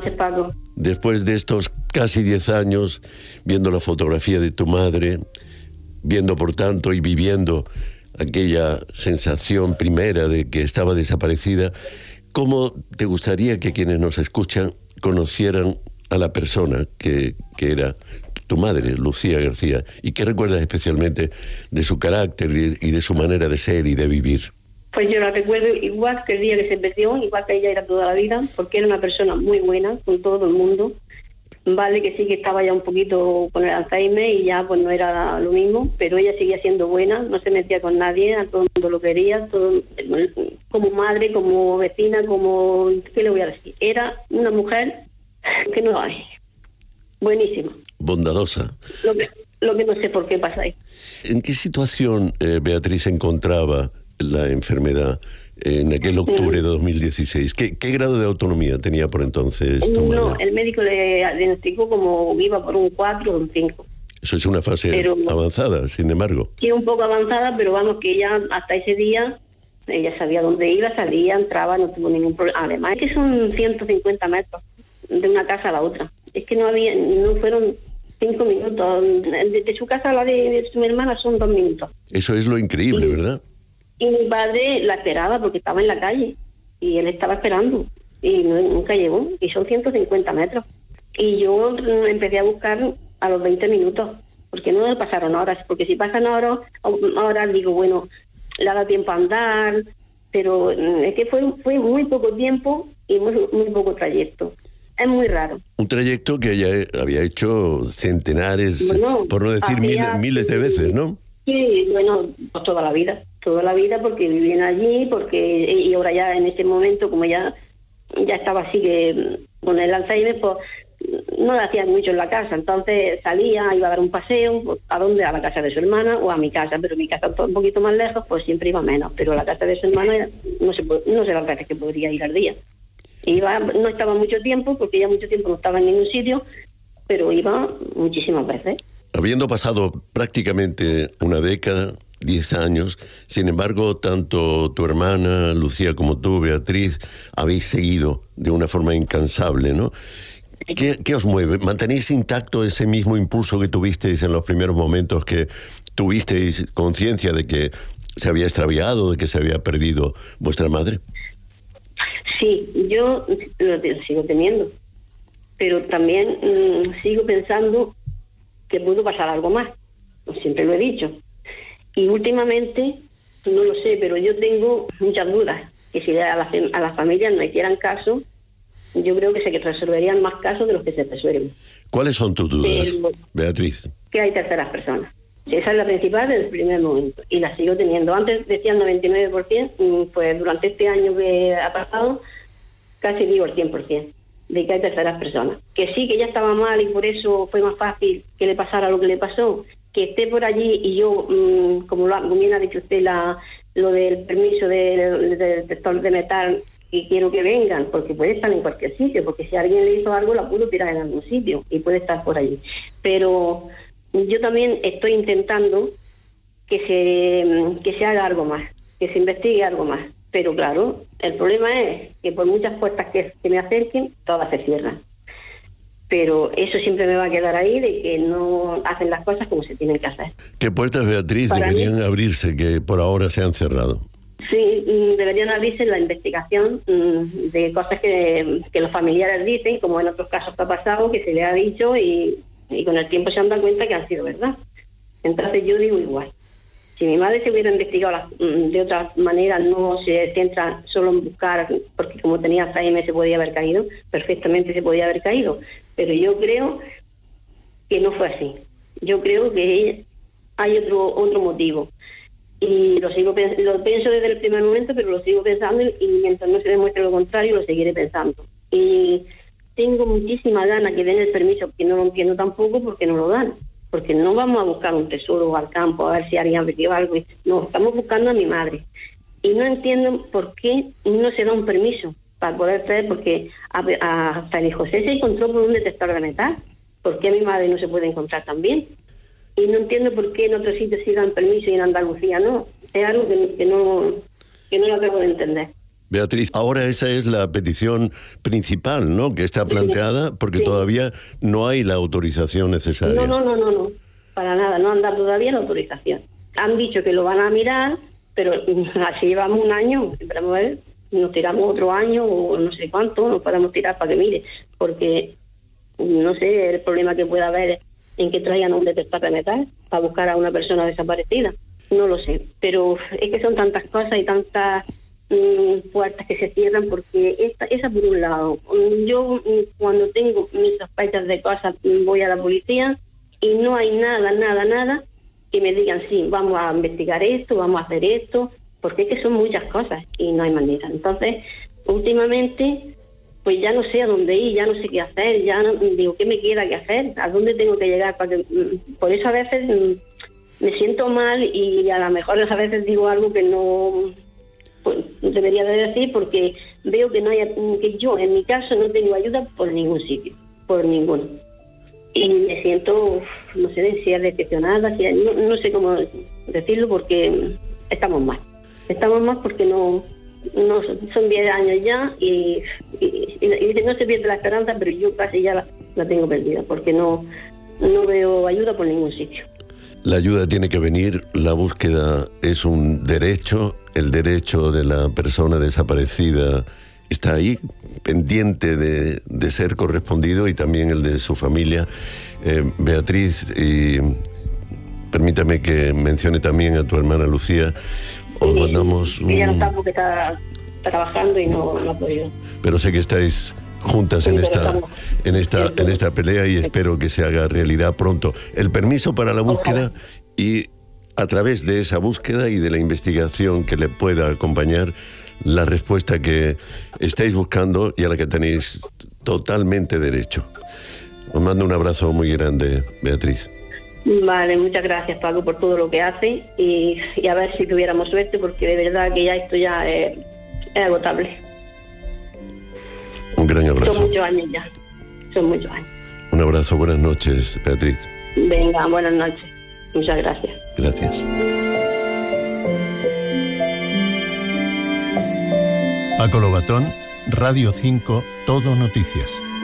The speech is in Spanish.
noches, Paco. Después de estos casi 10 años, viendo la fotografía de tu madre, viendo por tanto y viviendo aquella sensación primera de que estaba desaparecida, ¿cómo te gustaría que quienes nos escuchan conocieran a la persona que era tu madre, Lucía García? ¿Y qué recuerdas especialmente de su carácter y de su manera de ser y de vivir? Pues yo la recuerdo igual que el día que se perdió, igual que ella era toda la vida, porque era una persona muy buena con todo el mundo. Vale, que sí que estaba ya un poquito con el Alzheimer y ya pues no era lo mismo, pero ella seguía siendo buena, no se metía con nadie, a todo el mundo lo quería, todo, como madre, como vecina, como... ¿qué le voy a decir? Era una mujer que no hay. Buenísima. Bondadosa. Lo que no sé por qué pasa ahí. ¿En qué situación Beatriz se encontraba la enfermedad en aquel octubre de 2016? ¿Qué grado de autonomía tenía por entonces tu madre? No, el médico le diagnosticó como iba por un 4 o un 5. Eso es una fase avanzada, sin embargo. Sí, un poco avanzada, pero vamos, que ella hasta ese día, ella sabía dónde iba, salía, entraba, no tuvo ningún problema. Además, es que son 150 metros de una casa a la otra. Es que no fueron 5 minutos. De su casa a la de su hermana son 2 minutos. Eso es lo increíble, ¿verdad? Y mi padre la esperaba porque estaba en la calle y él estaba esperando y nunca llegó, y son 150 metros. Y yo empecé a buscar a los 20 minutos, porque no me pasaron horas, porque si pasan horas digo, bueno, le ha dado tiempo a andar, pero es que fue muy poco tiempo y muy poco trayecto. Es muy raro. Un trayecto que ella había hecho centenares, bueno, por no decir miles de veces, ¿no? Sí, bueno, pues toda la vida, porque vivían allí, y ahora ya en ese momento, como ya estaba así que con el Alzheimer, pues no le hacían mucho en la casa, entonces salía, iba a dar un paseo, pues, ¿a dónde? A la casa de su hermana o a mi casa, pero mi casa un poquito más lejos, pues siempre iba menos, pero a la casa de su hermana no sé las veces que podría ir al día. No estaba mucho tiempo, porque ya mucho tiempo no estaba en ningún sitio, pero iba muchísimas veces. Habiendo pasado prácticamente una década, 10 años, sin embargo, tanto tu hermana Lucía como tú, Beatriz, habéis seguido de una forma incansable, ¿no? ¿Qué os mueve? ¿Mantenéis intacto ese mismo impulso que tuvisteis en los primeros momentos, que tuvisteis conciencia de que se había extraviado, de que se había perdido vuestra madre? Sí, yo lo sigo teniendo, pero también sigo pensando que pudo pasar algo más, siempre lo he dicho. Y últimamente, no lo sé, pero yo tengo muchas dudas, que si a las familias no hicieran caso, yo creo que se resolverían más casos de los que se resuelven. ¿Cuáles son tus dudas, Beatriz? Que hay terceras personas. Esa es la principal desde el primer momento, y la sigo teniendo. Antes decían 99%, pues durante este año que ha pasado, casi digo el 100%, de que hay terceras personas. Que sí, que ella estaba mal y por eso fue más fácil que le pasara lo que le pasó, que esté por allí y yo, como bien ha dicho usted, lo del permiso del detector de metal, y quiero que vengan, porque puede estar en cualquier sitio, porque si alguien le hizo algo la pudo tirar en algún sitio y puede estar por allí. Pero yo también estoy intentando que se haga algo más, que se investigue algo más. Pero claro, el problema es que por muchas puertas que me acerquen, todas se cierran. Pero eso siempre me va a quedar ahí, de que no hacen las cosas como se tienen que hacer. ¿Qué puertas, Beatriz, deberían abrirse que por ahora se han cerrado? Sí, deberían abrirse la investigación de cosas que los familiares dicen, como en otros casos que ha pasado, que se le ha dicho y con el tiempo se han dado cuenta que han sido verdad. Entonces yo digo igual. Si mi madre se hubiera investigado de otra manera, no se centra solo en buscar, porque como tenía Alzheimer se podía haber caído, perfectamente se podía haber caído, pero yo creo que no fue así. Yo creo que hay otro motivo. Y lo pienso desde el primer momento, pero lo sigo pensando y mientras no se demuestre lo contrario, lo seguiré pensando. Y tengo muchísima ganas que den el permiso, que no lo entiendo tampoco porque no lo dan. Porque no vamos a buscar un tesoro al campo a ver si alguien ha perdido algo. No, estamos buscando a mi madre. Y no entiendo por qué no se da un permiso para poder traer, porque hasta el José se encontró por un detector de metal. ¿Por qué a mi madre no se puede encontrar también? Y no entiendo por qué en otros sitios sí dan permiso y en Andalucía no. Es algo que no lo acabo de entender. Beatriz, ahora esa es la petición principal, ¿no?, que está planteada, porque todavía no hay la autorización necesaria. No, para nada, no han dado todavía la autorización. Han dicho que lo van a mirar, pero así llevamos un año, esperamos a ver, nos tiramos otro año o no sé cuánto, nos podemos tirar para que mire, porque no sé el problema que pueda haber en que traigan un detector de metal para buscar a una persona desaparecida, no lo sé, pero es que son tantas cosas y tantas puertas que se cierran, porque esa por un lado, yo cuando tengo mis sospechas de cosas voy a la policía y no hay nada que me digan sí, vamos a investigar esto, vamos a hacer esto, porque es que son muchas cosas y no hay manera. Entonces, últimamente, pues ya no sé a dónde ir, ya no sé qué hacer, ya no, digo, ¿qué me queda que hacer? ¿A dónde tengo que llegar? Para que, por eso a veces me siento mal y a lo mejor a veces digo algo que no debería de decir, porque veo que no hay, que yo en mi caso no tengo ayuda por ningún sitio, por ninguno, y me siento, no sé si es decepcionada, si no sé cómo decirlo, porque estamos mal porque no son 10 años ya y no se pierde la esperanza, pero yo casi ya la tengo perdida, porque no veo ayuda por ningún sitio. La ayuda tiene que venir, la búsqueda es un derecho, el derecho de la persona desaparecida está ahí, pendiente de ser correspondido, y también el de su familia. Beatriz, y permítame que mencione también a tu hermana Lucía, os mandamos ella no está porque está trabajando y no ha podido. Pero sé que estáis juntas en esta pelea, y espero que se haga realidad pronto el permiso para la búsqueda, y a través de esa búsqueda y de la investigación que le pueda acompañar, la respuesta que estáis buscando y a la que tenéis totalmente derecho. Os mando un abrazo muy grande, Beatriz. Vale, muchas gracias, Paco, por todo lo que hace, y a ver si tuviéramos suerte, porque de verdad que ya esto ya es agotable. Un gran abrazo. Son muchos años ya, son muchos años. Un abrazo, buenas noches, Beatriz. Venga, buenas noches. Muchas gracias. Gracias. Paco Lobatón, Radio 5, Todo Noticias.